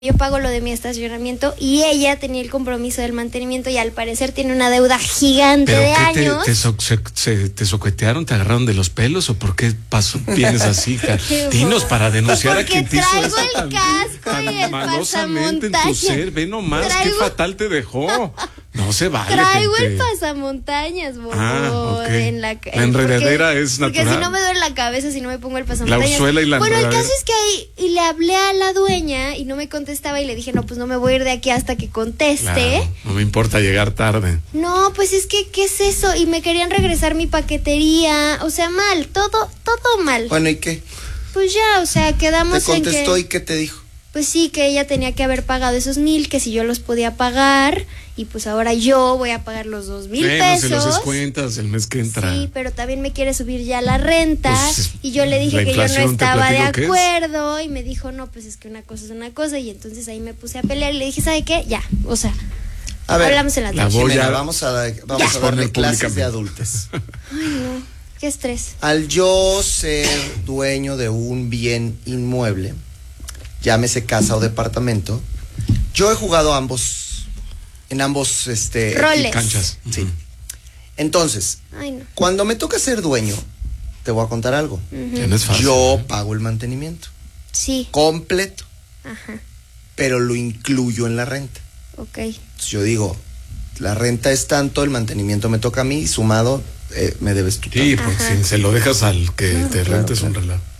Yo pago lo de mi estacionamiento y ella tenía el compromiso del mantenimiento y al parecer tiene una deuda gigante de años. ¿Te soquetearon, te agarraron de los pelos o por qué vienes así? Dinos para denunciar a quien te hizo traigo eso el casco y el malosamente en tu ser. Ve nomás, qué fatal te dejó. No se vale, Traigo gente. el pasamontañas, bobo. Okay. En la enredadera es natural. Porque si no me duele la cabeza, si no me pongo el pasamontañas. La orzuela y la enredadera. Bueno, el caso es que ahí, y le hablé a la dueña y no me contestaba y le dije, no, pues no me voy a ir de aquí hasta que conteste. Claro, no me importa llegar tarde. No, pues es que, ¿qué es eso? Y me querían regresar mi paquetería. O sea, mal, todo mal. Bueno, ¿y qué? Pues ya, o sea, quedamos en que... ¿Te contestó y qué te dijo? Pues sí, que ella tenía que haber pagado esos 1,000, que si yo los podía pagar, y pues ahora yo voy a pagar los 2,000 pesos. Se los descuentas el mes que entra. Sí, pero también me quiere subir ya la renta, pues, y yo le dije que yo no estaba de acuerdo, y me dijo, no, pues es que una cosa es una cosa, y entonces ahí me puse a pelear y le dije, ¿sabe qué? Ya, o sea, a ver, hablamos en la tarde. Jimena, vamos a darle clases de adultos. Ay, no, qué estrés. Al yo ser dueño de un bien inmueble, llámese casa o departamento, yo he jugado en ambos roles. Canchas. Sí. Entonces, cuando me toca ser dueño, te voy a contar algo. No es fácil, yo pago el mantenimiento. Sí. Completo. Ajá. Pero lo incluyo en la renta. Ok. Entonces yo digo, la renta es tanto, el mantenimiento me toca a mí, sumado, me debes tú. Sí, porque si se lo dejas al que te rentes, claro. Un relajo.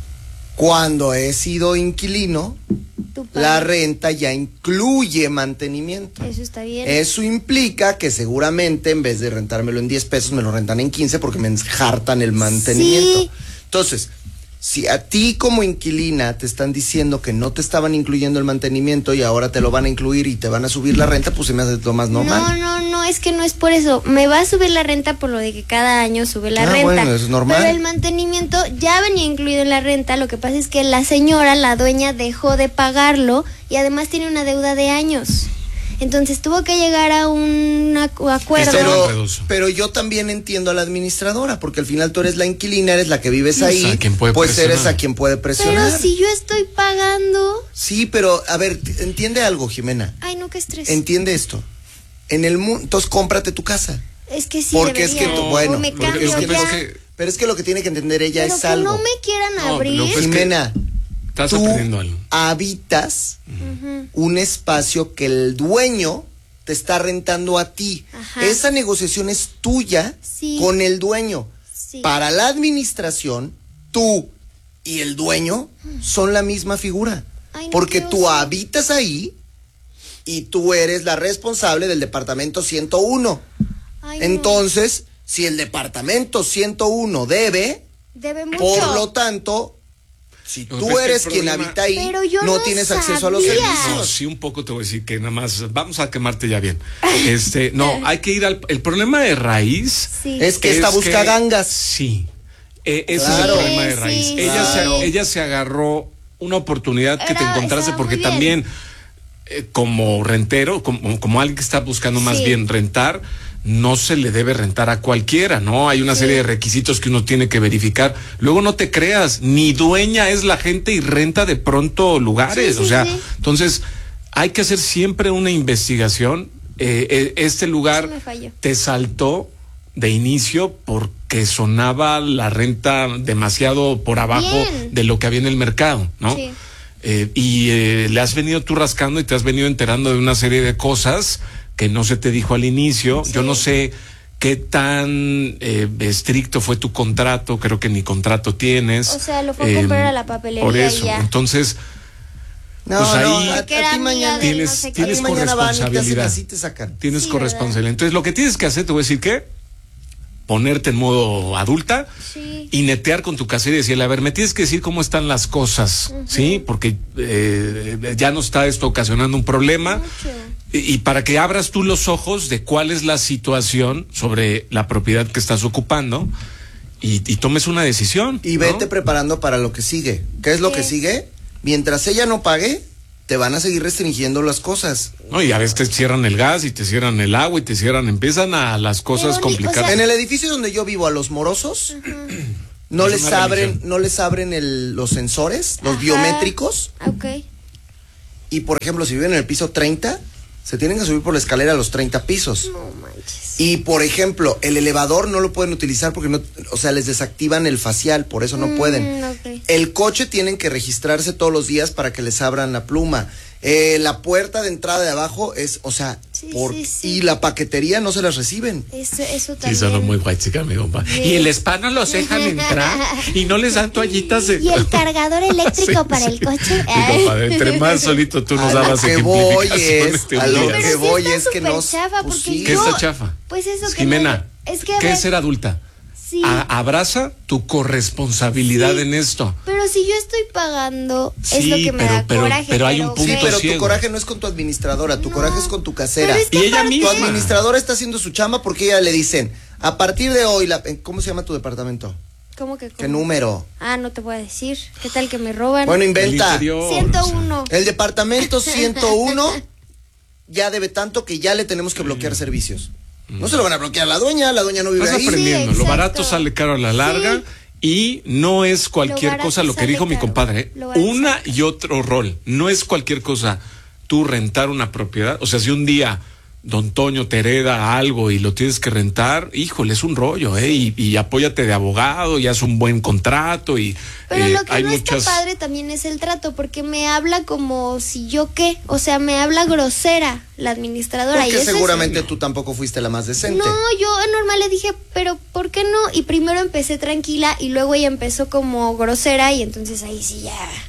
Cuando he sido inquilino, la renta ya incluye mantenimiento. Eso está bien. Eso implica que seguramente en vez de rentármelo en 10 pesos, me lo rentan en 15 porque me enjartan el mantenimiento. Sí. Entonces, si a ti como inquilina te están diciendo que no te estaban incluyendo el mantenimiento y ahora te lo van a incluir y te van a subir la renta, pues se me hace lo más normal. No, es que no es por eso. Me va a subir la renta por lo de que cada año sube la renta. Bueno, eso es normal. Pero el mantenimiento ya venía incluido en la renta. Lo que pasa es que la señora, la dueña, dejó de pagarlo y además tiene una deuda de años. Entonces tuvo que llegar a un acuerdo. Pero yo también entiendo a la administradora, porque al final tú eres la inquilina, eres la que vives ahí, pues eres a quien puede presionar. Pero si yo estoy pagando. Sí, pero a ver, entiende algo, Jimena. Ay, no, qué estrés. Entiende esto. En el mundo, entonces cómprate tu casa. Es que sí, porque debería. Es que bueno, me cambio pero es que lo que tiene que entender ella es algo. No me quieran abrir. Jimena, estás aprendiendo algo. Habitas un espacio que el dueño te está rentando a ti. Ajá. Esa negociación es tuya con el dueño. Sí. Para la administración, tú y el dueño son la misma figura. Ay, no, porque tú habitas ahí y tú eres la responsable del departamento 101. Ay, entonces, si el departamento 101 debe mucho. Por lo tanto, si tú eres quien habita ahí, no tienes acceso a los servicios. No, sí, un poco te voy a decir que nada más vamos a quemarte ya bien. Hay que ir el problema de raíz es que esta busca gangas. Sí. Ese es el problema de raíz. Sí, ella se agarró una oportunidad que te encontraste porque también como rentero, como alguien que está buscando más bien rentar, no se le debe rentar a cualquiera, ¿no? Hay una serie de requisitos que uno tiene que verificar. Luego no te creas, ni dueña es la gente y renta de pronto lugares. Entonces hay que hacer siempre una investigación. Este lugar te saltó de inicio porque sonaba la renta demasiado por abajo de lo que había en el mercado, ¿no? Sí. Le has venido tú rascando y te has venido enterando de una serie de cosas que no se te dijo al inicio. Sí. Yo no sé qué tan estricto fue tu contrato, creo que ni contrato tienes. O sea, lo fue a comprar a la papelería. Por eso, y ya. Entonces, pues ahí a ti mañana tienes corresponsabilidad. Así te sacan. Tienes corresponsabilidad. Entonces, lo que tienes que hacer, te voy a decir que ponerte en modo adulta y netear con tu casera y decirle, a ver, me tienes que decir cómo están las cosas, ¿sí? Porque ya no está esto ocasionando un problema. Y para que abras tú los ojos de cuál es la situación sobre la propiedad que estás ocupando y tomes una decisión. Y vete preparando para lo que sigue. ¿Qué es lo que sigue? Mientras ella no pague, te van a seguir restringiendo las cosas. No, y a veces te cierran el gas y te cierran el agua y empiezan a las cosas complicadas. En el edificio donde yo vivo, a los morosos, no les abren los sensores, los biométricos. y por ejemplo, si viven en el piso 30, se tienen que subir por la escalera a los 30 pisos. No manches. Y por ejemplo, el elevador no lo pueden utilizar porque no, o sea, les desactivan el facial, por eso no pueden. Okay. El coche tienen que registrarse todos los días para que les abran la pluma. La puerta de entrada de abajo es, o sea, y la paquetería no se las reciben. Eso también. Sí, son muy guay, chica, mi compa. Sí. Y el spa no los dejan entrar y no les dan toallitas de... Y el cargador eléctrico para el coche. Sí, compadre, entre más solito tú nos dabas ejemplificaciones. A lo que voy es que no... Pues sí. ¿Qué está chafa? Pues eso que Jimena, es que ¿qué es ser adulta? Sí. Abraza tu corresponsabilidad en esto. Pero si yo estoy pagando, es lo que me da coraje. Pero hay un punto pero ciego. Tu coraje no es con tu administradora, tu coraje es con tu casera. Es que y ella misma. Tu administradora está haciendo su chamba porque ella le dicen, a partir de hoy, ¿cómo se llama tu departamento? ¿Cómo que cómo? ¿Qué número? No te voy a decir. ¿Qué tal que me roban? Bueno, inventa. 101. El departamento 101 ya debe tanto que ya le tenemos que bloquear servicios. No se lo van a bloquear a la dueña no vive Estás ahí. aprendiendo, Sí, lo barato sale caro a la larga y no es cualquier cosa lo que dijo mi compadre. Una y otro rol, no es cualquier cosa tú rentar una propiedad, o sea, si un día Don Toño te hereda algo y lo tienes que rentar, híjole, es un rollo, y apóyate de abogado y haz un buen contrato y pero lo que hay no muchas... está padre también es el trato, porque me habla como si yo qué, o sea, me habla grosera la administradora. Porque y seguramente tú tampoco fuiste la más decente. No, yo normal le dije, pero ¿por qué no? Y primero empecé tranquila y luego ella empezó como grosera y entonces ahí sí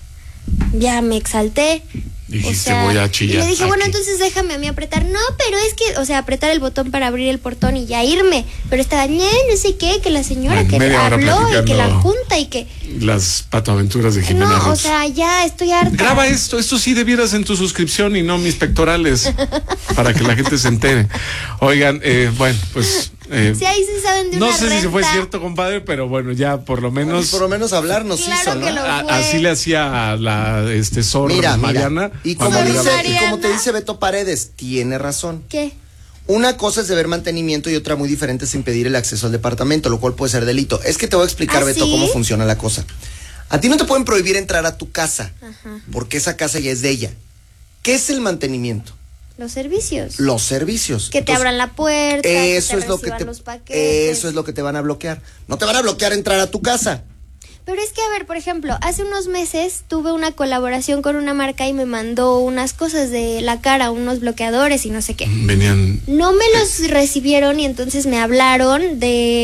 ya me exalté. Dijiste, voy a chillar. Y le dije, aquí. bueno, entonces déjame a mí apretar. No, pero es que, o sea, apretar el botón para abrir el portón y ya irme. Pero estaba, no sé qué, que la señora que habló y que la junta y que... Las patoaventuras de Jimena Ross. O sea, ya estoy harta. Graba esto sí debieras en tu suscripción y no mis pectorales, para que la gente se entere. Oigan, bueno, pues... sí, ahí sí saben de una no sé renta. si fue cierto, compadre, pero bueno, ya por lo menos... Por lo menos hablar nos Claro hizo, ¿no? que lo fue. Así le hacía a la Zorra Mariana. Y como te dice Beto Paredes, tiene razón. ¿Qué? Una cosa es deber mantenimiento y otra muy diferente es impedir el acceso al departamento, lo cual puede ser delito. Es que te voy a explicar, Beto, ¿sí? cómo funciona la cosa. A ti no te pueden prohibir entrar a tu casa, Ajá. porque esa casa ya es de ella. ¿Qué es el mantenimiento? Los servicios. Los servicios. Que te abran la puerta, eso que es lo que te, los paquetes. eso es lo que te van a bloquear. No te van a bloquear entrar a tu casa. Pero es que, a ver, por ejemplo, hace unos meses tuve una colaboración con una marca y me mandó unas cosas de la cara, unos bloqueadores y no sé qué. Venían... No me los recibieron y entonces me hablaron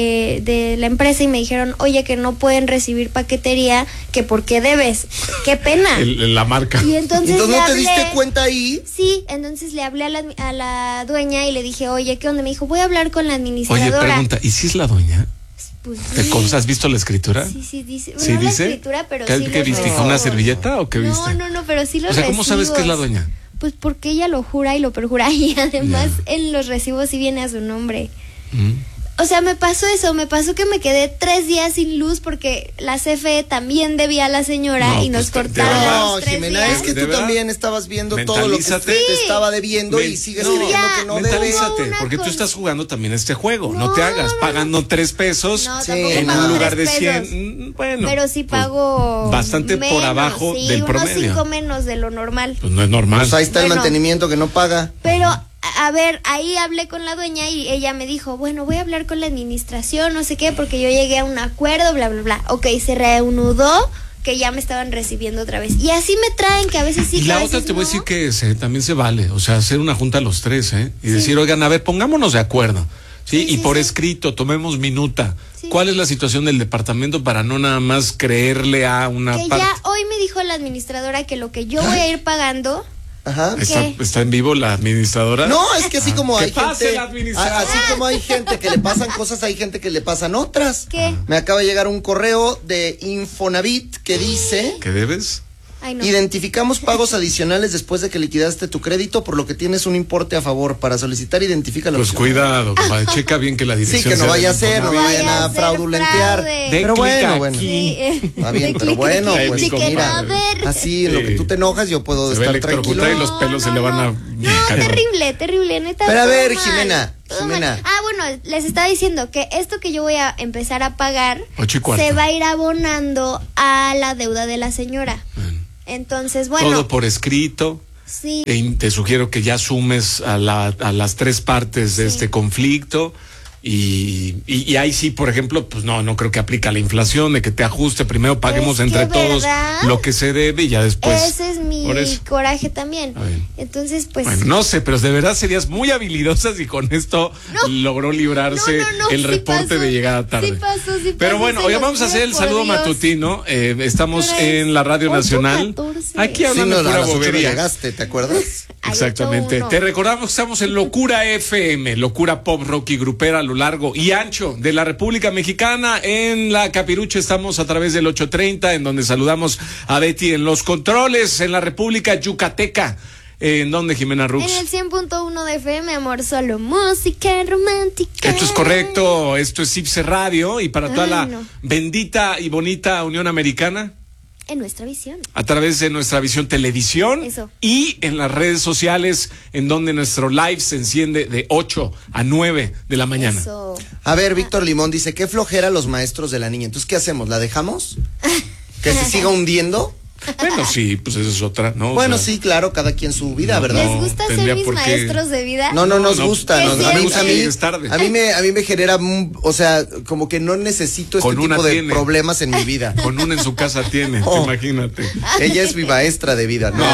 de la empresa y me dijeron, oye, que no pueden recibir paquetería, que por qué debes. ¡Qué pena! La marca. Y entonces ¿no le te hablé, diste cuenta ahí? Sí, entonces le hablé a la dueña y le dije, oye, ¿qué onda? Me dijo, voy a hablar con la administradora. Oye, pregunta, ¿y si es la doña? Pues, ¿Has visto la escritura? Sí, dice. ¿Sí no dice? la escritura, pero ¿Qué, sí ¿qué los viste? recibos. ¿Una servilleta o qué viste? No, pero sí los O sea, ¿cómo sabes que es la recibos. dueña? Pues porque ella lo jura y lo perjura y además en los recibos sí viene a su nombre. O sea, me pasó que me quedé 3 días sin luz porque la CFE también debía a la señora y nos cortaron los 3 Jimena, días. es que tú también estabas viendo todo lo que te estaba debiendo y sigues creyendo que no debes. Mentalízate, porque tú estás jugando también este juego. No te hagas, pagando 3 pesos en un lugar de 100. Bueno, pero sí pago bastante menos, por abajo del promedio. Unos 5 menos de lo normal. Pues no es normal. Pues ahí está el mantenimiento que no paga. Pero, a ver, ahí hablé con la dueña y ella me dijo, bueno, voy a hablar con la administración, no sé qué, porque yo llegué a un acuerdo, bla, bla, bla. Ok, se reanudó, que ya me estaban recibiendo otra vez. Y así me traen, que a veces sí, y que la a otra veces te voy a no. decir que también se vale, o sea, hacer una junta a los 3, y decir, oigan, a ver, pongámonos de acuerdo. Sí, y por escrito, tomemos minuta. Sí. ¿Cuál es la situación del departamento para no nada más creerle a una que parte? Ya hoy me dijo la administradora que lo que yo voy a ir pagando... Ajá. ¿Está en vivo la administradora? No, es que así como hay gente, así como hay gente que le pasan cosas, hay gente que le pasan otras. ¿Qué? Me acaba de llegar un correo de Infonavit que dice... ¿Qué debes? Ay, no. Identificamos pagos adicionales después de que liquidaste tu crédito, por lo que tienes un importe a favor. Para solicitar, identifica la Pues opción. cuidado, compadre, checa bien que la dirección Sí, que no vaya a ser, no vayan a fraudulentear. Pero bueno. Sí, está bien, pero bueno, pues mira, a ver. así en lo que tú te enojas yo puedo estar tranquilo. Y los pelos se le van a... No, terrible, neta. Pero a ver, mal, Jimena. Bueno, les estaba diciendo que esto que yo voy a empezar a pagar 8:15 se va a ir abonando a la deuda de la señora. Entonces, bueno. Todo por escrito. Sí. Te sugiero que ya sumes a las tres partes de este conflicto. Y ahí sí, por ejemplo, pues no creo que aplica la inflación, de que te ajuste, primero paguemos entre todos lo que se debe y ya después. Ese es mi coraje también. Entonces, pues. Bueno, no sé, pero de verdad serías muy habilidosa si con esto logró librarse el reporte de llegada tarde. Sí pasó. Pero bueno, hoy vamos a hacer el saludo matutino. Estamos en la Radio Nacional. 14. Aquí hablando de pura bobería. Llegaste, ¿te acuerdas? Exactamente. Te recordamos que estamos en Locura FM, locura pop, rock y grupera a lo largo y ancho de la República Mexicana. En la Capirucha estamos a través del 830, en donde saludamos a Betty en los controles, en la República Yucateca. ¿En dónde, Jimena Rux? En el 100.1 de FM, amor, solo música romántica. Esto es correcto, esto es Ipse Radio y para toda la bendita y bonita Unión Americana. En nuestra visión. A través de nuestra visión televisión. Eso. Y en las redes sociales, en donde nuestro live se enciende de 8 a 9 de la mañana. Eso. A ver, Víctor Limón dice, qué flojera los maestros de la niña. Entonces, ¿qué hacemos? ¿La dejamos? ¿Que se siga hundiendo? Bueno, sí, pues esa es otra, ¿no? Bueno, o sea, sí, claro, cada quien su vida, ¿verdad? ¿Les gusta ser mis maestros de vida? No nos gusta. Es tarde. A mí me genera, o sea, como que no necesito este tipo de problemas en mi vida. Con una en su casa tiene, imagínate. Ella es mi maestra de vida, ¿no?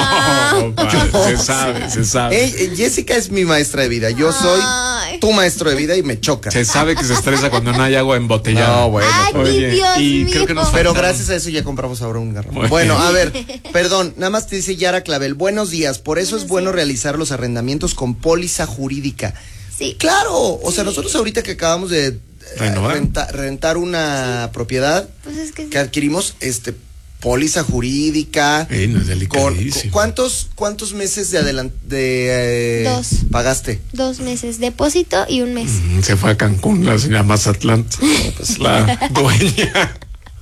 Se sabe. Jessica es mi maestra de vida. Yo soy tu maestro de vida y me choca. Se sabe que se estresa cuando no hay agua embotellada. No, bueno. Ay, Dios mío. Creo que pero gracias a eso ya compramos ahora un garrafón. Bueno, a ver, perdón, nada más te dice Yara Clavel, buenos días, por eso es bueno realizar los arrendamientos con póliza jurídica. Sí. Claro, o sea, nosotros ahorita que acabamos de rentar una propiedad pues es que adquirimos, póliza jurídica. No es delicadísimo. ¿Cuántos meses de 2 pagaste? 2 meses, depósito y 1 mes. Se fue a Cancún, la señora Mazatlán, pues la dueña.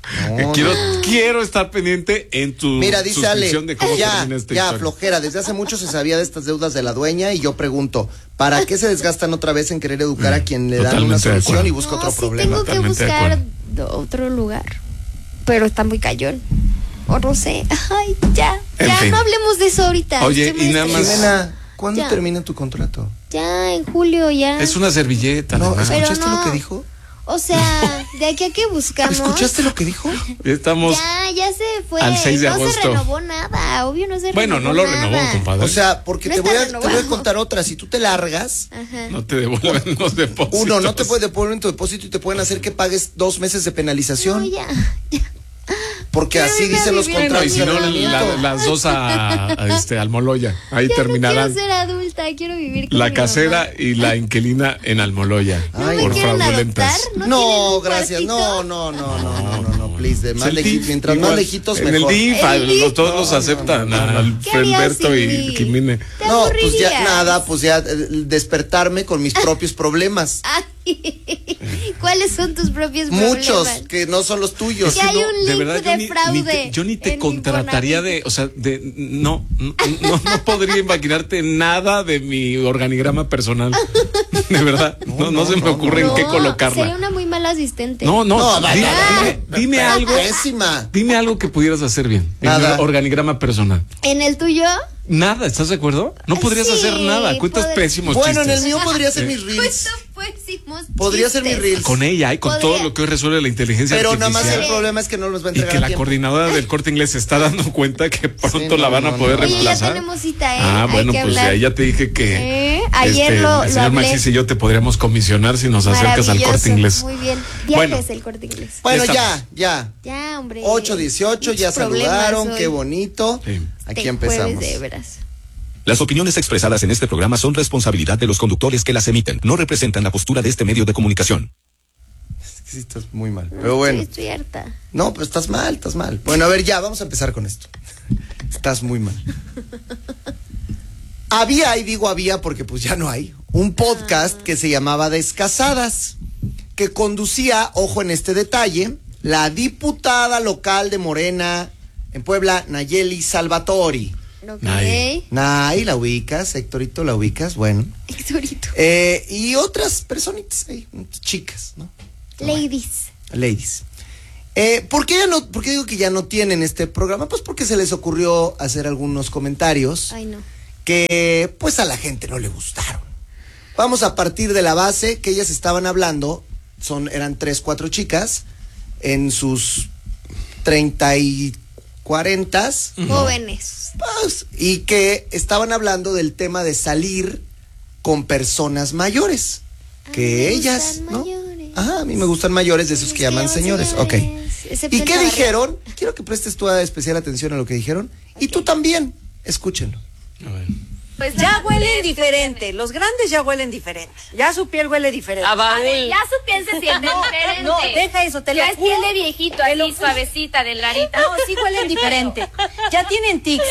Quiero estar pendiente en tu suscripción de cómo termina esta historia. Flojera, desde hace mucho se sabía de estas deudas de la dueña y yo pregunto, ¿para qué se desgastan otra vez en querer educar a quien le dan una solución y busca otro problema? Tengo que buscar otro lugar, pero está muy cañón. O no sé, ay, ya no hablemos de eso ahorita. Oye, y nada más. Jimena, ¿cuándo termina tu contrato? Ya, en julio, ya. Es una servilleta. No, ¿escuchaste lo que dijo? O sea, de aquí a que buscamos. ¿Escuchaste lo que dijo? Estamos. Ya se fue. Al 6 de agosto. No se renovó nada, obvio no se renovó. Bueno, no lo renovó, compadre. O sea, porque te voy a contar otra. Si tú te largas, no te devuelven los depósitos. No te puede devolver tu depósito y te pueden hacer que pagues 2 meses de penalización. No, ya. Porque así dicen los contratos. Y si no, las dos al Moloya. Ahí ya terminarán. No quiero ser adulta, quiero vivir con la casera y la inquilina en Almoloya. Por fraudulentas. No, gracias. No, please. Mientras más lejitos, mejor. En el DIF, todos los aceptan. Alberto y Jimene. No, pues ya nada, pues ya despertarme con mis propios problemas. ¿Cuáles son tus propios problemas? Muchos, que no son los tuyos. Que hay un link de fraude. Yo ni te contrataría no podría imaginarte nada de mi organigrama personal. De verdad, no se me ocurre en qué colocarla. Sería una muy mala asistente. Dime algo. Pésima. Dime algo que pudieras hacer bien. Nada. En mi organigrama personal. ¿En el tuyo? Nada, ¿estás de acuerdo? No podrías hacer nada. Cuentas pésimos chistes. Bueno, en el mío podría ser mis reels. Podría ser mis reels. Con ella y con todo lo que hoy resuelve la inteligencia artificial. Pero nada más el problema es que no los va a entregar. Y que la coordinadora del Corte Inglés se está dando cuenta que pronto la van a poder reemplazar. Ya tenemos cita, bueno, pues ya te dije que ayer el señor Maxis y yo te podríamos comisionar si nos acercas al Corte Inglés. Muy bien. Viajes el Corte Inglés. Bueno, ya. Ya, hombre. 8:18, ya saludaron, qué bonito. Sí. Aquí empezamos. De veras. Las opiniones expresadas en este programa son responsabilidad de los conductores que las emiten. No representan la postura de este medio de comunicación. Es que sí estás muy mal. Pero bueno. Estoy harta. No, pues estás mal. Bueno, a ver, ya, vamos a empezar con esto. Estás muy mal. Había porque pues ya no hay, un podcast que se llamaba Descasadas, que conducía, ojo en este detalle, la diputada local de Morena en Puebla, Nayeli Salvatori. Okay. Nay, la ubicas, Héctorito, la ubicas, bueno. Héctorito. Y otras personitas ahí, chicas, ¿no? Ladies. ¿Por qué digo que ya no tienen este programa? Pues porque se les ocurrió hacer algunos comentarios. Ay, no. que pues a la gente no le gustaron. Vamos a partir de la base que ellas estaban hablando, eran 3, 4 chicas en sus 30 y 40, jóvenes, pues, y que estaban hablando del tema de salir con personas mayores, que ellas, ¿no? Mayores. A mí me gustan mayores, de esos que llaman señores. Ok. ¿Y qué dijeron? Quiero que prestes tu especial atención a lo que dijeron. Okay. Y tú también, escúchenlo. A ver. Pues ya huelen diferente, los grandes ya huelen diferente, ya su piel huele diferente. A ver, ya su piel se siente diferente. No, deja eso, te lo juro. Ya es piel de viejito, ahí suavecita, delgadita. No, sí huelen diferente. Ya tienen tics,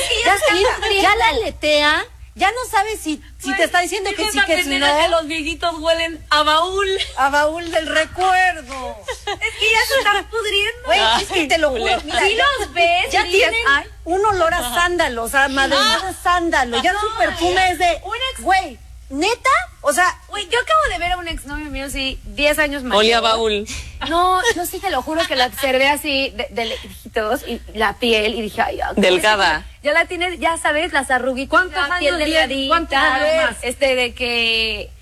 ya la aletea, ya no sabes si te está diciendo que sí, que si no. Que los viejitos huelen a baúl. A baúl del recuerdo. Es que ya se están pudriendo. Güey, es que te lo juro, mira. Si los ves, ya tienen un olor a sándalo, o sea, madre de sándalo. Ya su perfume es de, güey, ¿neta? O sea, güey, yo acabo de ver a un exnovio mío, sí, 10 años mayor. Olía a baúl. No, yo sí te lo juro que la observé así de lejitos y la piel y dije, ay, delgada. Ya la tiene, ya sabes, las arruguitas. ¿Cuántos años delgadita? ¿Cuántos años? De que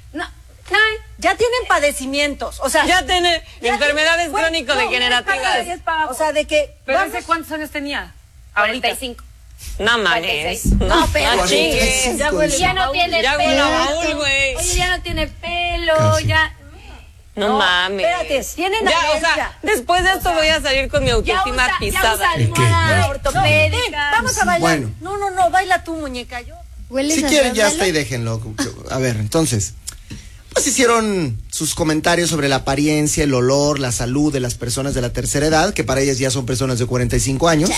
ya tienen padecimientos, o sea, ya tiene enfermedades crónico-degenerativas. O sea, de que ¿pero ese cuántos años tenía? 45. No mames. No, pero no chingues. Ya no tiene ya pelo. Baúl, güey. Oye, ya no tiene pelo, casi. ya. No mames. Espérate, tienen ya, alergia. O sea, después de esto voy a salir con mi autoestima pisada. Ya usa almohada ortopédica. Vamos a bailar. Bueno. No, baila tú, muñeca. Si quieren, ya está y déjenlo. A ver, entonces, pues hicieron sus comentarios sobre la apariencia, el olor, la salud de las personas de la tercera edad, que para ellas ya son personas de 45 años.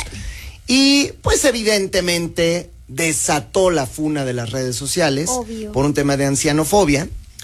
Y pues evidentemente desató la funa de las redes sociales. Obvio. Por un tema de ancianofobia.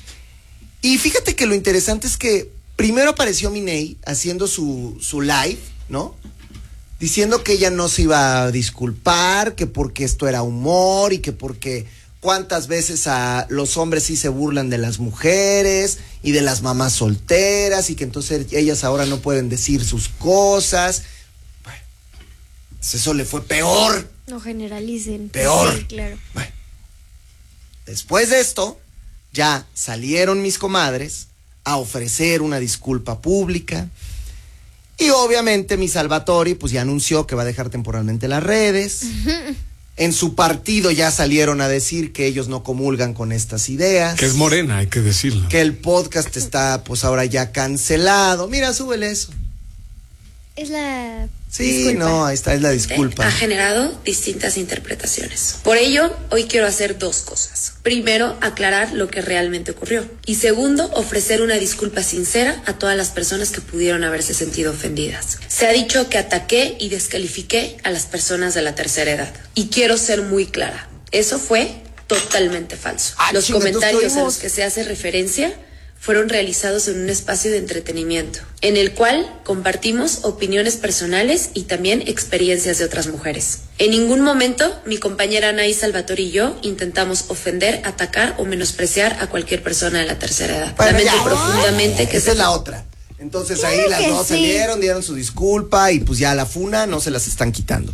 Y fíjate que lo interesante es que primero apareció Minei haciendo su live, ¿no? Diciendo que ella no se iba a disculpar, que porque esto era humor y que porque cuántas veces a los hombres sí se burlan de las mujeres y de las mamás solteras y que entonces ellas ahora no pueden decir sus cosas. Bueno, eso le fue peor. No generalicen. Peor. Sí, claro. Bueno, después de esto, ya salieron mis comadres a ofrecer una disculpa pública. Y obviamente mi Salvatori pues ya anunció que va a dejar temporalmente las redes. En su partido ya salieron a decir que ellos no comulgan con estas ideas. Que es Morena, hay que decirlo. Que el podcast está pues ahora ya cancelado. Mira, súbele eso. Es la Sí, disculpa. no, esta es la disculpa. Ha generado distintas interpretaciones. Por ello, hoy quiero hacer 2 cosas. Primero, aclarar lo que realmente ocurrió. Y segundo, ofrecer una disculpa sincera a todas las personas que pudieron haberse sentido ofendidas. Se ha dicho que ataqué y descalifiqué a las personas de la tercera edad. Y quiero ser muy clara. Eso fue totalmente falso. Los comentarios a los que se hace referencia fueron realizados en un espacio de entretenimiento, en el cual compartimos opiniones personales y también experiencias de otras mujeres. En ningún momento mi compañera Anaí Salvatori y yo intentamos ofender, atacar o menospreciar a cualquier persona de la tercera edad. Bueno, lamento ya. profundamente que Esa es la otra. Entonces Claro ahí las que dos sí. salieron, dieron su disculpa y pues ya la funa no se las están quitando.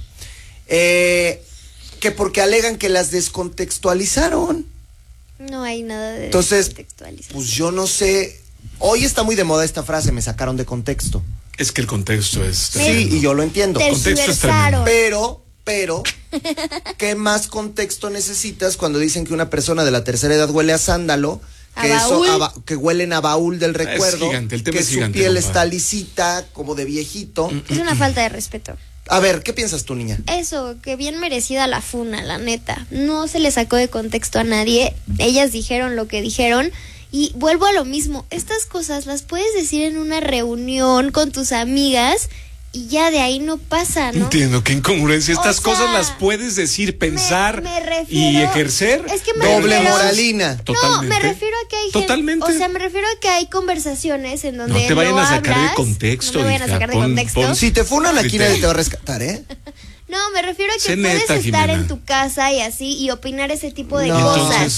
Que porque alegan que las descontextualizaron. No hay nada de Entonces, contextualización. pues yo no sé. Hoy está muy de moda esta frase, me sacaron de contexto. Es que el contexto es Sí, tremendo. y yo lo entiendo. Contexto es tremendo. Pero, ¿qué más contexto necesitas cuando dicen que una persona de la tercera edad huele a sándalo? A Que baúl. que huelen a baúl del Es recuerdo, gigante, el tema que es su gigante, piel compadre. está lisita, como de viejito. Es una falta de respeto. A ver, ¿qué piensas tú, niña? Eso, que bien merecida la funa, la neta. No se le sacó de contexto a nadie. Ellas dijeron lo que dijeron. Y vuelvo a lo mismo. Estas cosas las puedes decir en una reunión con tus amigas y ya de ahí no pasa, ¿no? Entiendo, qué incongruencia. Estas O sea, cosas las puedes decir, pensar me refiero- y ejercer. Es que me Doble refiero- moralina. Totalmente. No, me refiero a que hay Totalmente. gente, o sea, me refiero a que hay conversaciones en donde No te vayan lo a sacar hablas, de contexto. no me vayan a hija. sacar de Pon- contexto. pon- Si te funan aquí criterio. nadie te va a rescatar, ¿eh? No, me refiero a que Sé puedes neta, estar Jimena. en tu casa y así y opinar ese tipo de No. cosas. Entonces,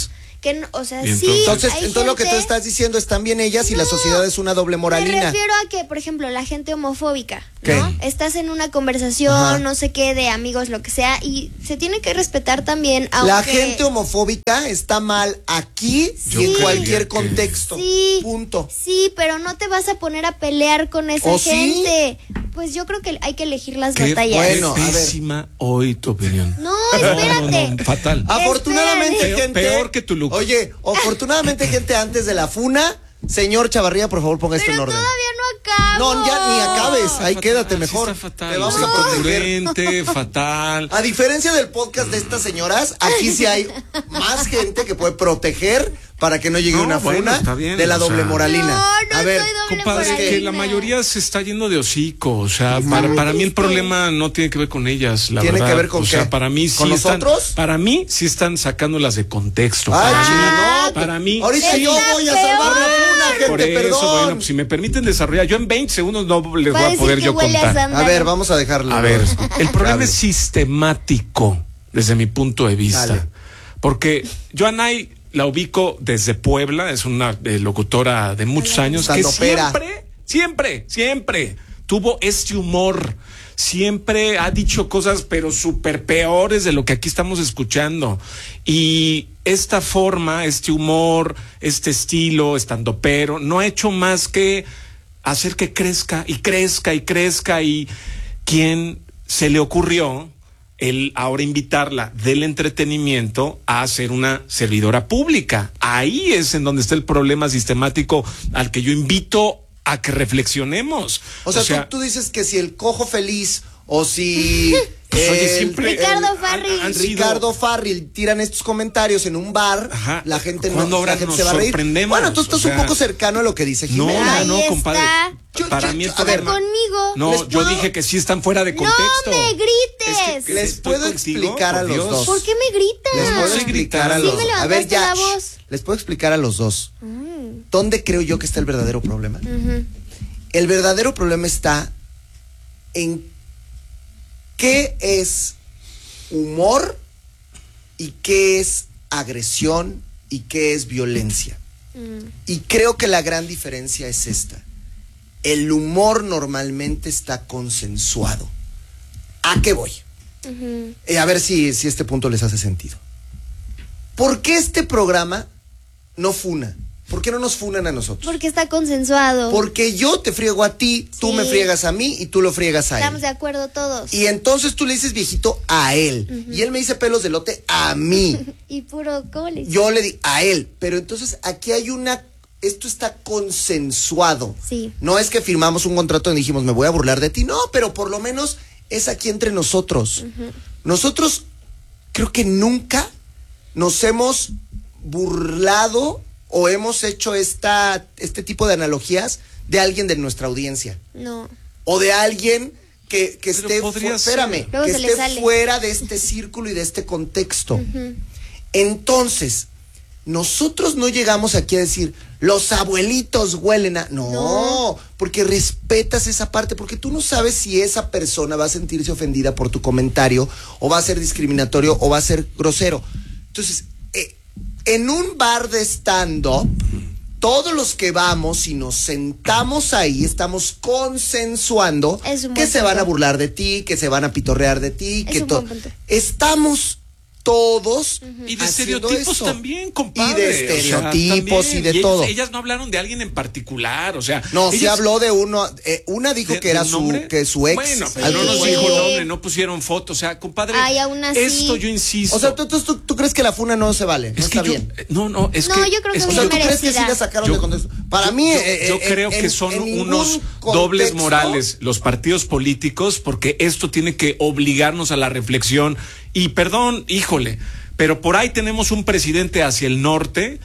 que no, o sea, ¿Y sí. Entonces lo que tú estás diciendo es también ellas y la sociedad es una doble moralina. Me refiero a que, por ejemplo, la gente homofóbica, ¿qué? ¿no? Estás en una conversación, no sé qué, de amigos, lo que sea, y se tiene que respetar también, aunque... La gente homofóbica está mal aquí y en cualquier contexto. Sí, punto. Sí, pero no te vas a poner a pelear con esa gente. ¿Sí? Pues yo creo que hay que elegir las batallas. Bueno, pésima hoy tu opinión. No, espérate. No, fatal. Afortunadamente, gente. Peor que tu look. Oye, afortunadamente, gente, antes de la funa, señor Chavarría, por favor, ponga esto en orden. Todavía no acabo. No, ya ni acabes. Ahí quédate mejor. Está fatal. Te vamos a proteger. Fatal. A diferencia del podcast de estas señoras, aquí sí hay más gente que puede proteger para que no llegue una funa de la doble moralina. No, a ver, compadre, que la mayoría se está yendo de hocico. O sea, para mí el problema no tiene que ver con ellas, la verdad. ¿Tiene que ver con qué? Sea, para mí sí ¿con nosotros? Para mí sí están sacándolas de contexto. Para mí. Ahorita sí. yo voy a salvar la funa, gente, Por eso, perdón. bueno, pues si me permiten desarrollar, yo en 20 segundos no les voy a poder yo contar. A ver, vamos a dejarlo. A ver, el problema es sistemático desde mi punto de vista. Dale. Porque yo a Nay la ubico desde Puebla, es una locutora de muchos años que siempre tuvo este humor. Siempre ha dicho cosas pero súper peores de lo que aquí estamos escuchando. Y esta forma, este humor, este estilo estandopero, no ha hecho más que hacer que crezca y crezca y crezca. Y ¿quién se le ocurrió el ahora invitarla del entretenimiento a ser una servidora pública? Ahí es en donde está el problema sistemático al que yo invito a que reflexionemos. O sea, tú dices que si el cojo feliz o si Ricardo Farril tiran estos comentarios en un bar, la gente se va a reír. Bueno, tú estás un poco cercano a lo que dice Jimena. No, compadre. Para mí el problema conmigo. No, yo dije que sí están fuera de contexto. No me grites. Es que les puedo explicar a los dos. ¿Por qué me gritas? Les puedo explicar a los dos. A ver, ya. La voz. Les puedo explicar a los dos. ¿Dónde creo yo que está el verdadero problema? El verdadero problema está en qué es humor y qué es agresión y qué es violencia. Y creo que la gran diferencia es esta. El humor normalmente está consensuado. ¿A qué voy? A ver si este punto les hace sentido. ¿Por qué este programa no funa? ¿Por qué no nos funan a nosotros? Porque está consensuado. Porque yo te friego a ti, tú me friegas a mí y tú lo friegas a él. Estamos de acuerdo todos. Y entonces tú le dices viejito a él. Y él me dice pelos de lote a mí. Y puro, ¿cómo le dices? Yo le di a él. Pero entonces aquí hay esto está consensuado. Sí. No es que firmamos un contrato y dijimos, me voy a burlar de ti. No, pero por lo menos es aquí entre nosotros. Nosotros creo que nunca nos hemos burlado o hemos hecho este tipo de analogías de alguien de nuestra audiencia. No. O de alguien que esté, espérame, que esté fuera de este círculo y de este contexto. Entonces, nosotros no llegamos aquí a decir, los abuelitos huelen a... No, porque respetas esa parte, porque tú no sabes si esa persona va a sentirse ofendida por tu comentario, o va a ser discriminatorio, o va a ser grosero. Entonces, en un bar de stand-up, todos los que vamos y nos sentamos ahí, estamos consensuando que se van a burlar de ti, que se van a pitorrear de ti, que estamos todos y de estereotipos eso. También, compadre. Y de estereotipos, o sea, y de todo. Ellas no hablaron de alguien en particular, o sea. No, se habló de uno. Una dijo que era su ex. Bueno, pero no nos dijo nombre, no pusieron fotos, o sea, compadre. Ay, aún así. Esto yo insisto. O sea, ¿tú crees que la funa no se vale? No es está que bien. No, yo creo que o sea, ¿tú crees que sí la sacaron de contexto? Para mí, yo creo que son unos dobles morales los partidos políticos, porque esto tiene que obligarnos a la reflexión. Y perdón, híjole, pero por ahí tenemos un presidente hacia el norte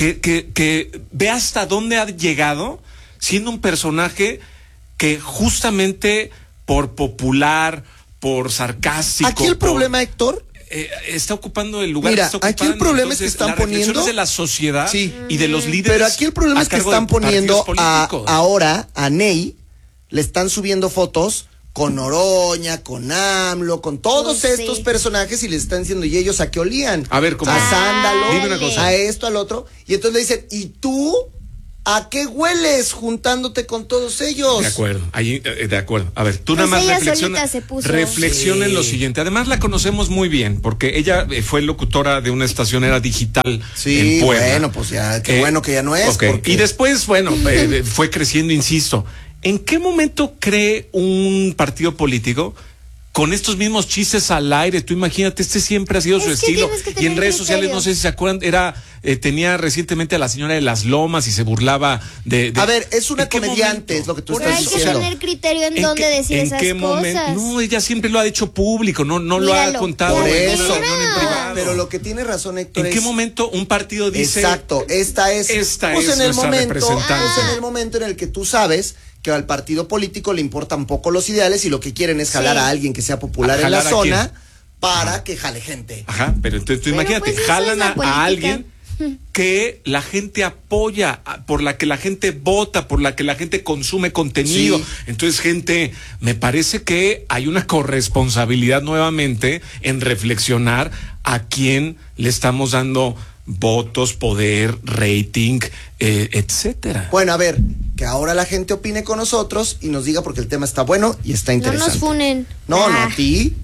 que ve hasta dónde ha llegado siendo un personaje que justamente por popular, por sarcástico. Aquí el problema, Héctor, está ocupando el lugar. Mira, que está ocupando. aquí el problema Entonces, es que están poniendo de la sociedad y de los líderes. Pero aquí el problema es que están poniendo ahora a Ney, le están subiendo fotos con Noroña, con AMLO, con todos estos personajes y les están diciendo, ¿y ellos a qué olían? A ver, ¿cómo? A sándalo, dime una cosa. a esto, al otro. Y entonces le dicen, ¿y tú a qué hueles juntándote con todos ellos? De acuerdo, ahí, de acuerdo. A ver, tú pues nada más reflexiona en lo siguiente. Además la conocemos muy bien, porque ella fue locutora de una estacionera digital en Puebla. Bueno, pues ya, qué bueno que ya no es. Okay. Y después, bueno, fue creciendo, insisto. ¿En qué momento cree un partido político con estos mismos chistes al aire? Tú imagínate, siempre ha sido su estilo. Y en redes sociales, no sé si se acuerdan, tenía recientemente a la señora de las Lomas y se burlaba de a ver, es una comediante, es lo que tú estás diciendo. Hay que tener criterio en dónde decir esas cosas. No, ella siempre lo ha hecho público, no lo ha contado. Por en eso, una reunión en privado. Pero lo que tiene razón, Héctor, ¿en qué momento un partido dice? Exacto, esta es en el momento, en el momento en el que tú sabes que al partido político le importan poco los ideales y lo que quieren es jalar a alguien que sea popular en la zona para que jale gente. Ajá, pero entonces tú imagínate, pues jalan a alguien que la gente apoya, por la que la gente vota, por la que la gente consume contenido. Sí. Entonces, gente, me parece que hay una corresponsabilidad nuevamente en reflexionar a quién le estamos dando votos, poder, rating, etcétera. Bueno, a ver, que ahora la gente opine con nosotros y nos diga porque el tema está bueno y está interesante. No nos funen. No, a ti.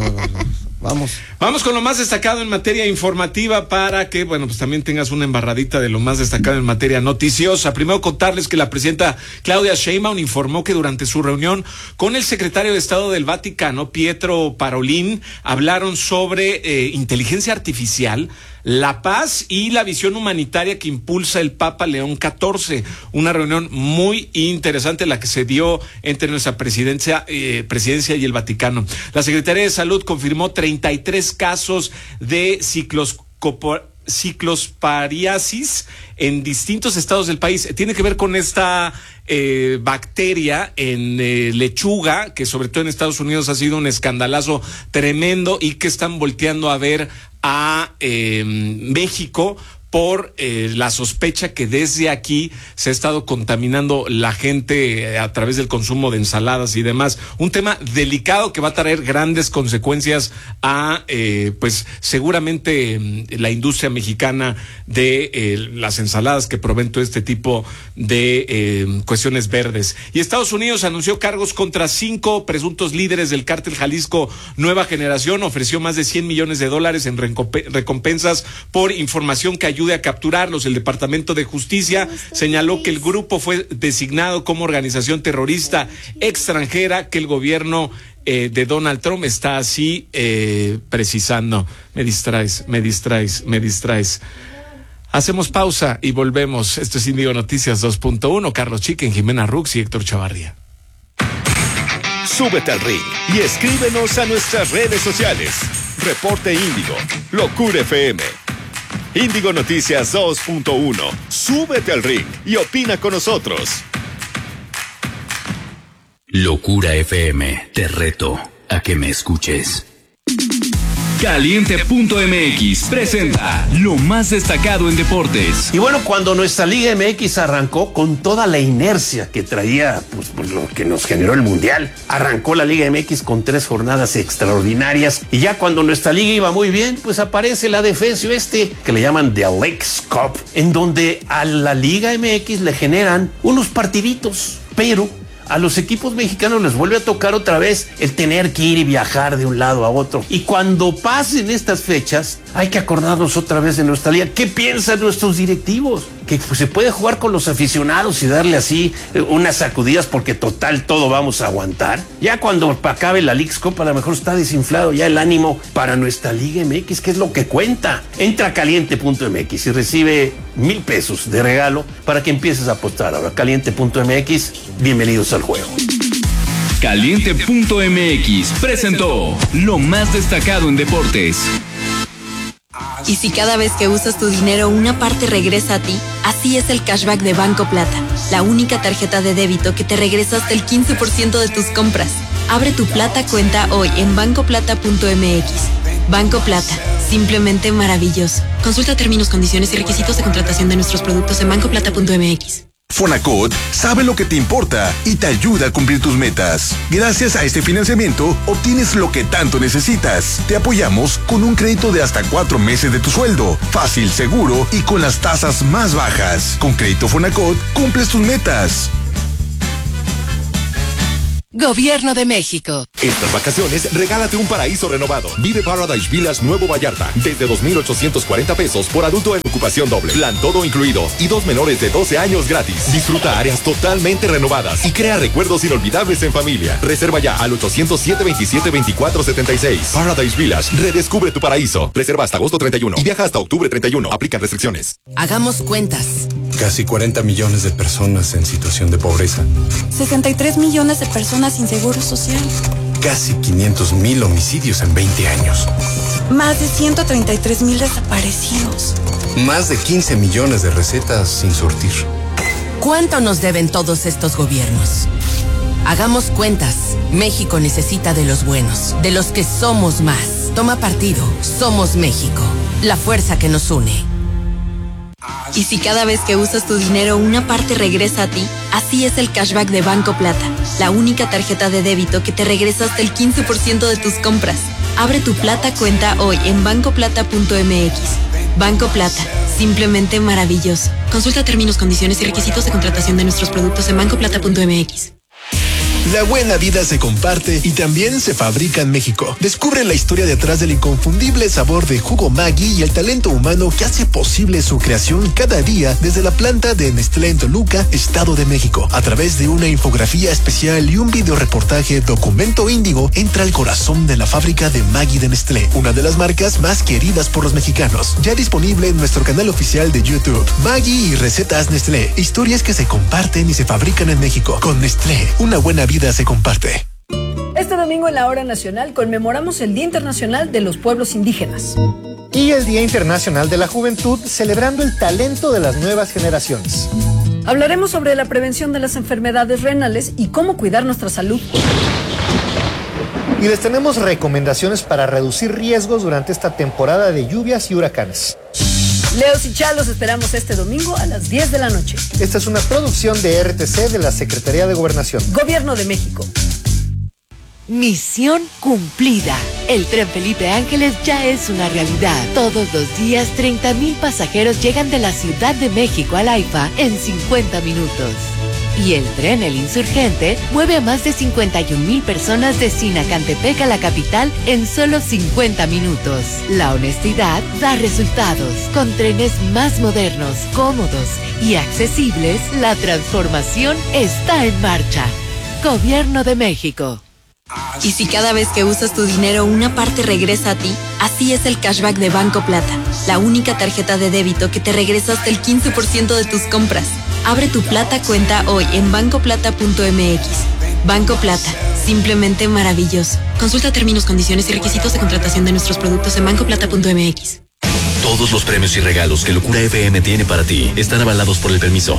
Vamos con lo más destacado en materia informativa para que, bueno, pues también tengas una embarradita de lo más destacado en materia noticiosa. Primero contarles que la presidenta Claudia Sheinbaum informó que durante su reunión con el secretario de Estado del Vaticano, Pietro Parolin, hablaron sobre inteligencia artificial, la paz y la visión humanitaria que impulsa el Papa León XIV. Una reunión muy interesante la que se dio entre nuestra presidencia y el Vaticano. La Secretaría de Salud confirmó 33 casos de ciclosporiasis en distintos estados del país. Tiene que ver con esta bacteria en lechuga, que sobre todo en Estados Unidos ha sido un escandalazo tremendo y que están volteando a ver a México por la sospecha que desde aquí se ha estado contaminando la gente a través del consumo de ensaladas y demás. Un tema delicado que va a traer grandes consecuencias a, pues seguramente la industria mexicana de las ensaladas que proveen todo este tipo de cuestiones verdes. Y Estados Unidos anunció cargos contra 5 presuntos líderes del cártel Jalisco Nueva Generación. Ofreció más de $100 millones en recompensas por información que ayude a capturarlos. El Departamento de Justicia señaló que el grupo fue designado como organización terrorista extranjera, que el gobierno de Donald Trump está así precisando. Me distraes. Hacemos pausa y volvemos. Esto es Índigo Noticias 2.1. Carlos Chiquen, Jimena Rux y Héctor Chavarría. Súbete al ring y escríbenos a nuestras redes sociales. Reporte Índigo, Locura FM. Índigo Noticias 2.1. Súbete al ring y opina con nosotros. Locura FM. Te reto a que me escuches. Caliente.mx presenta lo más destacado en deportes. Y bueno, cuando nuestra Liga MX arrancó con toda la inercia que traía, pues lo que nos generó el Mundial, arrancó la Liga MX con 3 jornadas extraordinarias. Y ya cuando nuestra liga iba muy bien, pues aparece la defensa que le llaman The Leagues Cup, en donde a la Liga MX le generan unos partiditos, pero a los equipos mexicanos les vuelve a tocar otra vez el tener que ir y viajar de un lado a otro. Y cuando pasen estas fechas, hay que acordarnos otra vez de nuestra liga. ¿Qué piensan nuestros directivos? Que pues, se puede jugar con los aficionados y darle así unas sacudidas porque total todo vamos a aguantar. Ya cuando acabe la Leagues Cup, a lo mejor está desinflado ya el ánimo para nuestra Liga MX, que es lo que cuenta. Entra a caliente.mx y recibe $1,000 de regalo para que empieces a apostar. Ahora, caliente.mx, bienvenidos al juego. Caliente.mx presentó lo más destacado en deportes. Y si cada vez que usas tu dinero una parte regresa a ti, así es el cashback de Banco Plata, la única tarjeta de débito que te regresa hasta el 15% de tus compras. Abre tu Plata cuenta hoy en bancoplata.mx. Banco Plata, simplemente maravilloso. Consulta términos, condiciones y requisitos de contratación de nuestros productos en bancoplata.mx. Fonacot sabe lo que te importa y te ayuda a cumplir tus metas. Gracias a este financiamiento, obtienes lo que tanto necesitas. Te apoyamos con un crédito de hasta 4 meses de tu sueldo. Fácil, seguro y con las tasas más bajas. Con Crédito Fonacot, cumples tus metas. Gobierno de México. Estas vacaciones, regálate un paraíso renovado. Vive Paradise Villas Nuevo Vallarta. Desde 2,840 pesos por adulto en ocupación doble. Plan todo incluido. Y 2 menores de 12 años gratis. Disfruta áreas totalmente renovadas. Y crea recuerdos inolvidables en familia. Reserva ya al 807-27-2476. Paradise Villas. Redescubre tu paraíso. Reserva hasta agosto 31. Y viaja hasta octubre 31. Aplican restricciones. Hagamos cuentas. Casi 40 millones de personas en situación de pobreza. 63 millones de personas sin seguro social. Casi 500,000 homicidios en 20 años. Más de 133,000 desaparecidos. Más de 15 millones de recetas sin surtir. ¿Cuánto nos deben todos estos gobiernos? Hagamos cuentas. México necesita de los buenos, de los que somos más. Toma partido. Somos México. La fuerza que nos une. Y si cada vez que usas tu dinero una parte regresa a ti, así es el cashback de Banco Plata, la única tarjeta de débito que te regresa hasta el 15% de tus compras. Abre tu Plata cuenta hoy en bancoplata.mx. Banco Plata, simplemente maravilloso. Consulta términos, condiciones y requisitos de contratación de nuestros productos en bancoplata.mx. La buena vida se comparte y también se fabrica en México. Descubre la historia detrás del inconfundible sabor de jugo Maggi y el talento humano que hace posible su creación cada día desde la planta de Nestlé en Toluca, Estado de México. A través de una infografía especial y un videoreportaje Documento Índigo, entra al corazón de la fábrica de Maggi de Nestlé, una de las marcas más queridas por los mexicanos. Ya disponible en nuestro canal oficial de YouTube. Maggi y recetas Nestlé, historias que se comparten y se fabrican en México. Con Nestlé, una buena vida se comparte. Este domingo en la Hora Nacional conmemoramos el Día Internacional de los Pueblos Indígenas. Y el Día Internacional de la Juventud, celebrando el talento de las nuevas generaciones. Hablaremos sobre la prevención de las enfermedades renales y cómo cuidar nuestra salud. Y les tenemos recomendaciones para reducir riesgos durante esta temporada de lluvias y huracanes. Leos y Chalos esperamos este domingo a las 10 de la noche. Esta es una producción de RTC de la Secretaría de Gobernación. Gobierno de México. Misión cumplida. El tren Felipe Ángeles ya es una realidad. Todos los días 30,000 pasajeros llegan de la Ciudad de México al AIFA en 50 minutos. Y el tren El Insurgente mueve a más de 51,000 personas de Sinacantepec a la capital en solo 50 minutos. La honestidad da resultados. Con trenes más modernos, cómodos y accesibles, la transformación está en marcha. Gobierno de México. Y si cada vez que usas tu dinero una parte regresa a ti, así es el cashback de Banco Plata, la única tarjeta de débito que te regresa hasta el 15% de tus compras. Abre tu Plata cuenta hoy en bancoplata.mx. Banco Plata, simplemente maravilloso. Consulta términos, condiciones y requisitos de contratación de nuestros productos en bancoplata.mx. Todos los premios y regalos que Locura FM tiene para ti están avalados por el permiso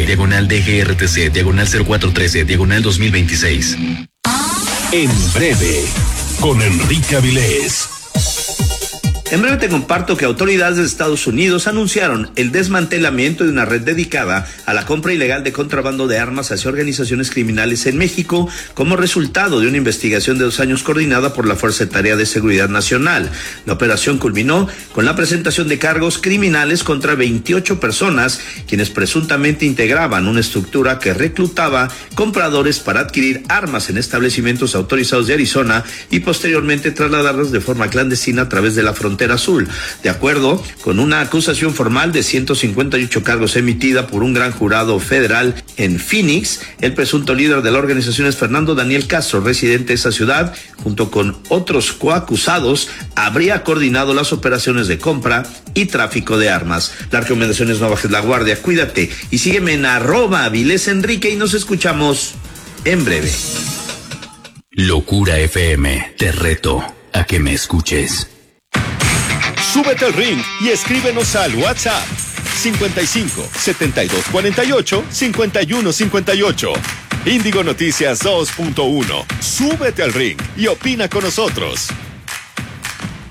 SG/DGRTC/0413/2026. En breve, con Enrique Avilés. En breve te comparto que autoridades de Estados Unidos anunciaron el desmantelamiento de una red dedicada a la compra ilegal de contrabando de armas hacia organizaciones criminales en México como resultado de una investigación de 2 años coordinada por la Fuerza de Tarea de Seguridad Nacional. La operación culminó con la presentación de cargos criminales contra 28 personas, quienes presuntamente integraban una estructura que reclutaba compradores para adquirir armas en establecimientos autorizados de Arizona y posteriormente trasladarlas de forma clandestina a través de la frontera azul. De acuerdo con una acusación formal de 158 cargos emitida por un gran jurado federal en Phoenix, el presunto líder de la organización es Fernando Daniel Castro, residente de esa ciudad. Junto con otros coacusados, habría coordinado las operaciones de compra y tráfico de armas. La recomendación es no bajes la guardia, cuídate y sígueme en @AvilésEnrique y nos escuchamos en breve. Locura FM, te reto a que me escuches. Súbete al ring y escríbenos al WhatsApp 55 72 48 51 58. Índigo Noticias 2.1. Súbete al ring y opina con nosotros.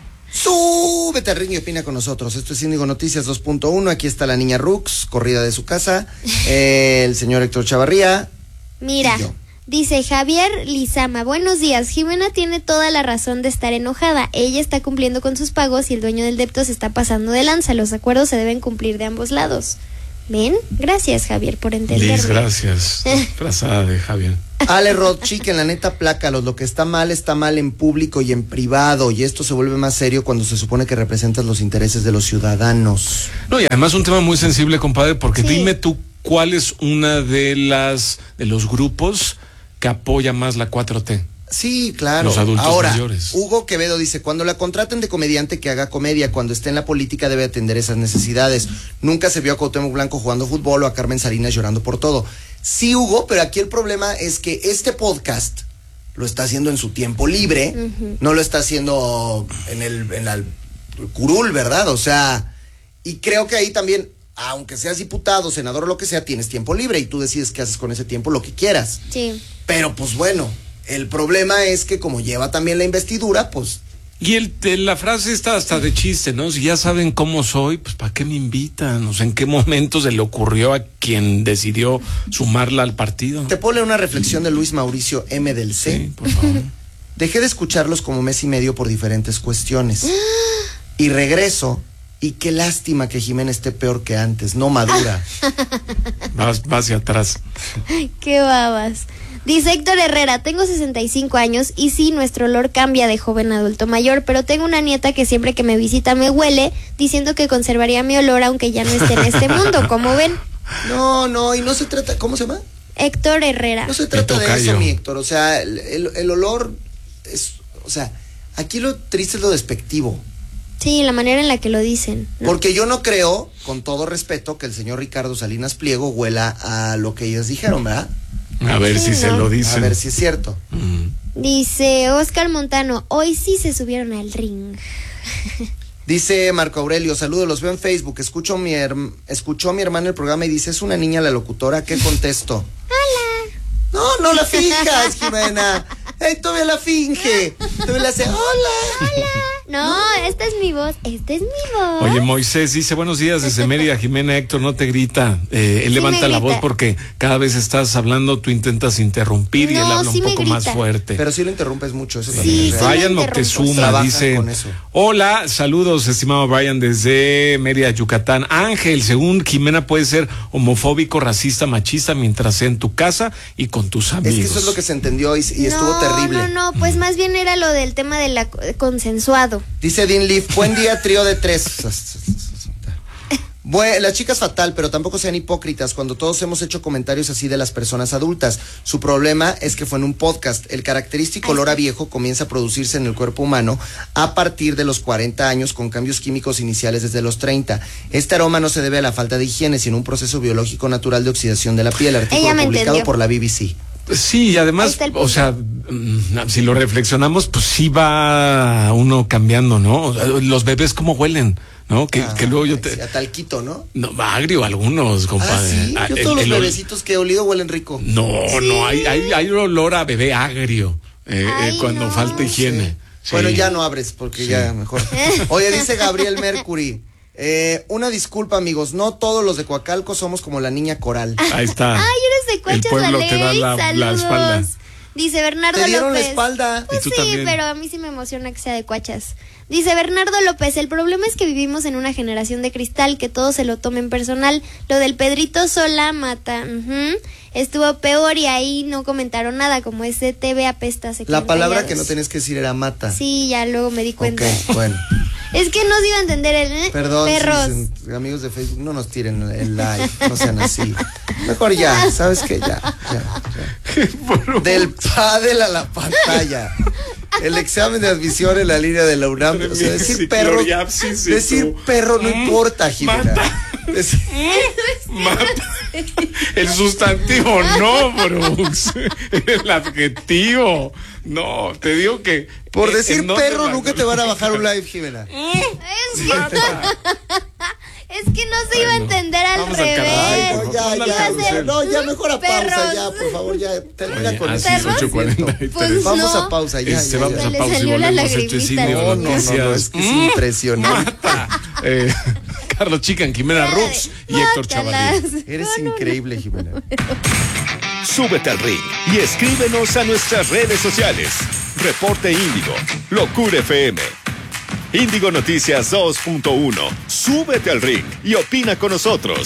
Súbete al ring y opina con nosotros. Esto es Índigo Noticias 2.1. Aquí está la niña Rux, corrida de su casa. El señor Héctor Chavarría. Mira, dice Javier Lizama, buenos días. Jimena tiene toda la razón de estar enojada. Ella está cumpliendo con sus pagos y el dueño del depto se está pasando de lanza. Los acuerdos se deben cumplir de ambos lados. ¿Ven? Gracias, Javier, por entenderme. Liz, gracias. Frazada de Javier. Ale Rodchick, en la neta, plácalos. Lo que está mal en público y en privado. Y esto se vuelve más serio cuando se supone que representas los intereses de los ciudadanos. No, y además un tema muy sensible, compadre, porque dime tú cuál es una de los grupos que apoya más la 4T. Sí, claro. Los adultos Ahora, mayores. Hugo Quevedo dice, cuando la contraten de comediante que haga comedia, cuando esté en la política debe atender esas necesidades. Nunca se vio a Cuauhtémoc Blanco jugando fútbol o a Carmen Salinas llorando por todo. Sí, Hugo, pero aquí el problema es que este podcast lo está haciendo en su tiempo libre, no lo está haciendo en el curul, ¿verdad? O sea, y creo que ahí también, aunque seas diputado, senador o lo que sea, tienes tiempo libre y tú decides qué haces con ese tiempo, lo que quieras. Sí. Pero pues bueno, el problema es que como lleva también la investidura, pues... Y la frase está hasta de chiste, ¿no? Si ya saben cómo soy, pues ¿para qué me invitan? O sea, ¿en qué momento se le ocurrió a quien decidió sumarla al partido? Te pone una reflexión de Luis Mauricio M. del C. Sí, por favor. Dejé de escucharlos como mes y medio por diferentes cuestiones. Y regreso, y qué lástima que Jimena esté peor que antes, no madura. Va hacia atrás. Qué babas. Dice Héctor Herrera, tengo 65 años y sí, nuestro olor cambia de joven a adulto mayor, pero tengo una nieta que siempre que me visita me huele, diciendo que conservaría mi olor aunque ya no esté en este mundo, ¿cómo ven? No, y no se trata, ¿cómo se llama? Héctor Herrera. No se trata de eso, mi Héctor, o sea, el olor es, o sea, aquí lo triste es lo despectivo. Sí, la manera en la que lo dicen, ¿no? Porque yo no creo, con todo respeto, que el señor Ricardo Salinas Pliego huela a lo que ellos dijeron, ¿verdad? A ver si se lo dicen. A ver si es cierto. Dice Oscar Montano, hoy sí se subieron al ring. Dice Marco Aurelio, saludos, los veo en Facebook, escuchó a mi hermano el programa y dice, ¿es una niña la locutora? ¿Qué contesto? Hola. No la finjas, Jimena. Todavía la finge. Todavía la hace, hola. No, esta es mi voz, Oye, Moisés dice, buenos días desde Mérida, Jimena. Héctor no te grita, él levanta la voz porque cada vez estás hablando, tú intentas interrumpir y él habla un poco más fuerte. Pero sí lo interrumpes mucho, eso también. Brian Moctezuma dice, hola, saludos, estimado Brian, desde Mérida, Yucatán. Ángel, según Jimena puede ser homofóbico, racista, machista mientras sea en tu casa y con tus amigos. Es que eso es lo que se entendió y estuvo terrible. No, pues más bien era lo del tema de la consensuado. Dice Dean Leaf, buen día, trío de 3. La chica es fatal, pero tampoco sean hipócritas cuando todos hemos hecho comentarios así de las personas adultas. Su problema es que fue en un podcast. El característico olor a viejo comienza a producirse en el cuerpo humano a partir de los 40 años con cambios químicos iniciales desde los 30. Este aroma no se debe a la falta de higiene, sino a un proceso biológico natural de oxidación de la piel. Artículo publicado por la BBC. Sí, y además, o sea, si lo reflexionamos, pues sí va uno cambiando, ¿no? Los bebés cómo huelen, ¿no? Que luego yo a talquito, ¿no? No, agrio algunos, compadre. ¿Sí? Yo todos los bebecitos que he olido huelen rico. No, hay olor a bebé agrio cuando falta higiene. Sí. Bueno, ya no abres porque ya mejor. Oye, dice Gabriel Mercury. Una disculpa, amigos, no todos los de Coacalco somos como la niña Coral. Ahí está. Ay, eres de Cuachas, el pueblo te da la espalda. Dice Bernardo López. Te dieron la espalda. Pues sí, también. Pero a mí sí me emociona que sea de Cuachas. Dice Bernardo López, el problema es que vivimos en una generación de cristal, que todo se lo tomen personal. Lo del Pedrito Sola mata. Estuvo peor y ahí no comentaron nada, como ese TV apesta. La palabra que no tenías que decir era mata. Sí, ya luego me di cuenta. Ok, bueno. Es que no se iba a entender el Perdón, perros. Si amigos de Facebook, no nos tiren el live, no sean así. Mejor ya, ¿sabes qué? Ya. Del pádel a la pantalla. El examen de admisión en la línea de la UNAM. O sea, decir perro no importa, Jimena. Mata. El sustantivo no, Brooks. El adjetivo. No, te digo que por decir perro nunca te van a bajar un live, Jimena. Es que no se iba a entender al revés. ya mejor a pausa, ya, por favor, ya termina con eso. 8:43. Pues vamos a pausa, ya. Vamos a pausa y volvemos. Esto es Índigo Noticias. Es que es impresionante. Carlos Chican, Jimena Rux y Héctor Chavarría. Eres increíble, Jimena. Súbete al ring y escríbenos a nuestras redes sociales. Reporte Índigo, Locura FM. Índigo Noticias 2.1. Súbete al ring y opina con nosotros.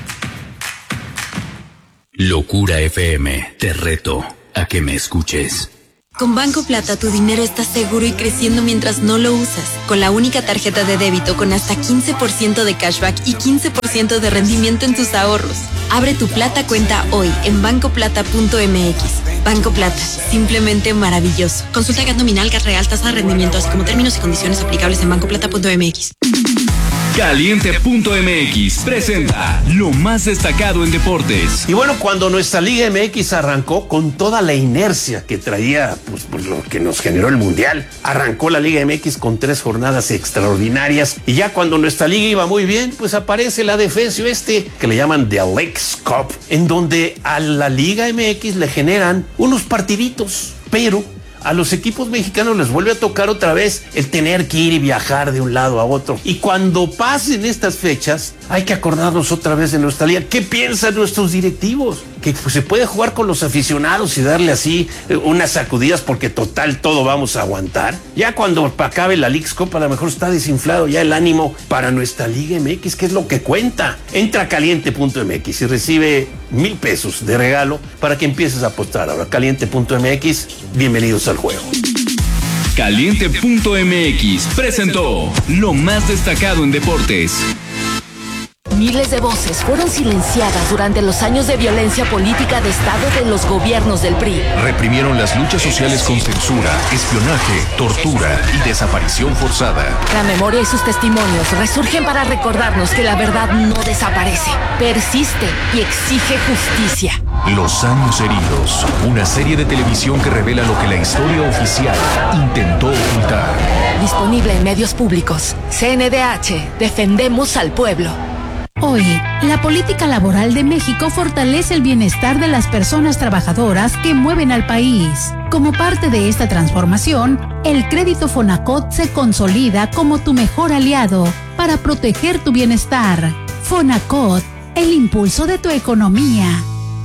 Locura FM, te reto a que me escuches. Con Banco Plata tu dinero está seguro y creciendo mientras no lo usas. Con la única tarjeta de débito con hasta 15% de cashback y 15% de rendimiento en tus ahorros. Abre tu Plata cuenta hoy en bancoplata.mx. Banco Plata, simplemente maravilloso. Consulta gas nominal, gas real, tasa de rendimiento, así como términos y condiciones aplicables en bancoplata.mx. Caliente.mx presenta lo más destacado en deportes. Y bueno, cuando nuestra Liga MX arrancó con toda la inercia que traía, pues lo que nos generó el Mundial, arrancó la Liga MX con 3 jornadas extraordinarias. Y ya cuando nuestra liga iba muy bien, pues aparece la defensa que le llaman The Leagues Cup, en donde a la Liga MX le generan unos partiditos, pero a los equipos mexicanos les vuelve a tocar otra vez el tener que ir y viajar de un lado a otro. Y cuando pasen estas fechas, hay que acordarnos otra vez de nuestra liga. ¿Qué piensan nuestros directivos? Que pues, se puede jugar con los aficionados y darle así unas sacudidas porque total todo vamos a aguantar. Ya cuando acabe la Leagues Cup a lo mejor está desinflado ya el ánimo para nuestra Liga MX, que es lo que cuenta. Entra a caliente.mx y recibe $1,000 de regalo para que empieces a apostar. Ahora caliente.mx, bienvenidos al juego. Caliente.mx presentó lo más destacado en deportes. Miles de voces fueron silenciadas durante los años de violencia política de Estado de los gobiernos del PRI. Reprimieron las luchas sociales con censura, espionaje, tortura y desaparición forzada. La memoria y sus testimonios resurgen para recordarnos que la verdad no desaparece, persiste y exige justicia. Los años heridos, una serie de televisión que revela lo que la historia oficial intentó ocultar. Disponible en medios públicos. CNDH, defendemos al pueblo. Hoy, la política laboral de México fortalece el bienestar de las personas trabajadoras que mueven al país. Como parte de esta transformación, el crédito Fonacot se consolida como tu mejor aliado para proteger tu bienestar. Fonacot, el impulso de tu economía.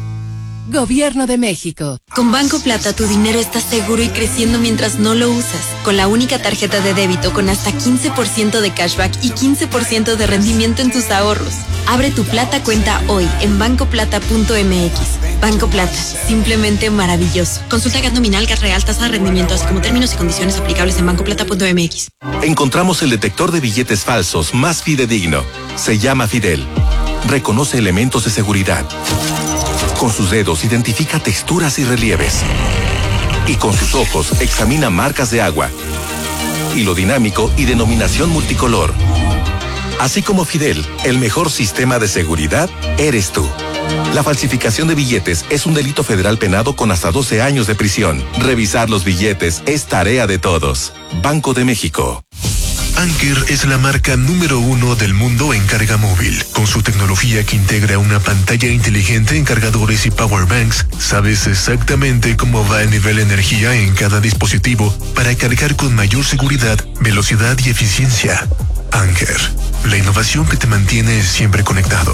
Gobierno de México. Con Banco Plata tu dinero está seguro y creciendo mientras no lo usas. Con la única tarjeta de débito con hasta 15% de cashback y 15% de rendimiento en tus ahorros. Abre tu Plata cuenta hoy en bancoplata.mx. Banco Plata, simplemente maravilloso. Consulta gas nominal, gas real, tasa de rendimiento, así como términos y condiciones aplicables en bancoplata.mx. Encontramos el detector de billetes falsos más fidedigno. Se llama Fidel. Reconoce elementos de seguridad. Con sus dedos identifica texturas y relieves. Y con sus ojos examina marcas de agua, hilo dinámico y denominación multicolor. Así como Fidel, el mejor sistema de seguridad eres tú. La falsificación de billetes es un delito federal penado con hasta 12 años de prisión. Revisar los billetes es tarea de todos. Banco de México. Anker es la marca número 1 del mundo en carga móvil. Con su tecnología que integra una pantalla inteligente en cargadores y powerbanks, sabes exactamente cómo va el nivel de energía en cada dispositivo para cargar con mayor seguridad, velocidad y eficiencia. Anker, la innovación que te mantiene siempre conectado.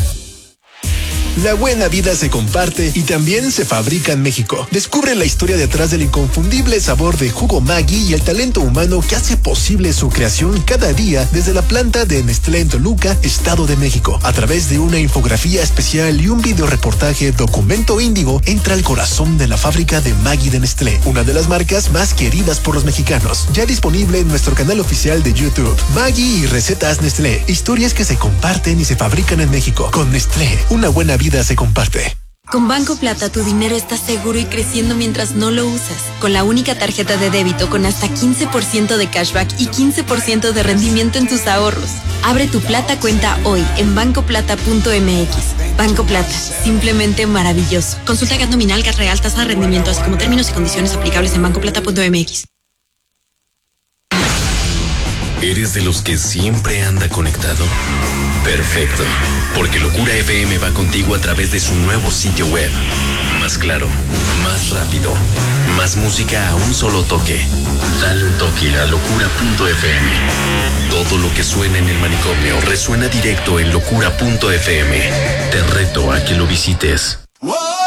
La buena vida se comparte y también se fabrica en México. Descubre la historia detrás del inconfundible sabor de Jugo Maggi y el talento humano que hace posible su creación cada día desde la planta de Nestlé en Toluca, Estado de México. A través de una infografía especial y un videoreportaje Documento Índigo, entra al corazón de la fábrica de Maggi de Nestlé, una de las marcas más queridas por los mexicanos. Ya disponible en nuestro canal oficial de YouTube. Maggi y recetas Nestlé, historias que se comparten y se fabrican en México. Con Nestlé, una buena vida se comparte. Con Banco Plata tu dinero está seguro y creciendo mientras no lo usas. Con la única tarjeta de débito con hasta 15% de cashback y 15% de rendimiento en tus ahorros. Abre tu Plata cuenta hoy en bancoplata.mx. Banco Plata, simplemente maravilloso. Consulta gas nominal, gas real, tasa de rendimiento, así como términos y condiciones aplicables en bancoplata.mx. ¿Eres de los que siempre anda conectado? Perfecto, porque Locura FM va contigo a través de su nuevo sitio web. Más claro, más rápido, más música a un solo toque. Dale un toque a locura.fm. Todo lo que suena en el manicomio resuena directo en locura.fm. Te reto a que lo visites. ¡Wow!